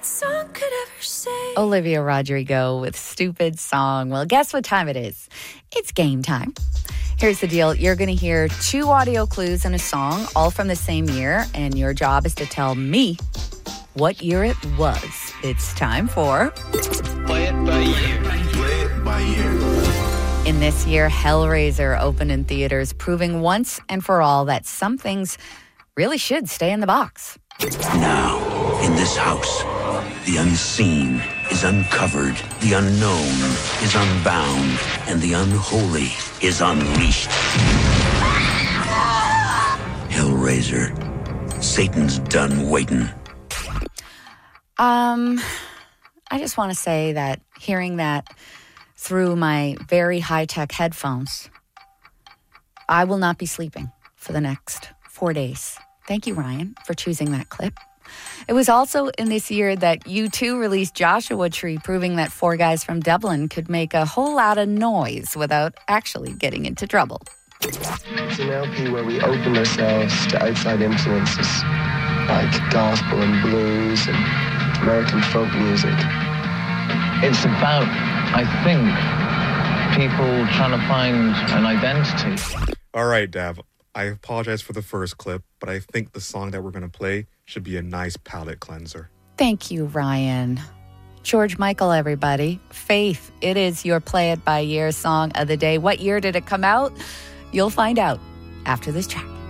that song could ever say. Olivia Rodrigo with Stupid Song. Well, guess what time it is? It's game time. Here's the deal. You're going to hear 2 audio clues in a song, all from the same year, and your job is to tell me what year it was. It's time for Play It By Year. Play It By Year. In this year, Hellraiser opened in theaters, proving once and for all that some things really should stay in the box. Now, in this house, the unseen is uncovered, the unknown is unbound, and the unholy is unleashed. Hellraiser, Satan's done waiting. I just want to say that hearing that through my very high-tech headphones, I will not be sleeping for the next 4 days. Thank you, Ryan, for choosing that clip. It was also in this year that U2 released Joshua Tree, proving that 4 guys from Dublin could make a whole lot of noise without actually getting into trouble. It's an LP where we open ourselves to outside influences like gospel and blues and American folk music. It's about, I think, people trying to find an identity. All right, Dav. I apologize for the first clip, but I think the song that we're going to play should be a nice palate cleanser. Thank you, Ryan. George Michael, everybody. Faith, it is your Play It By Year song of the day. What year did it come out? You'll find out after this track.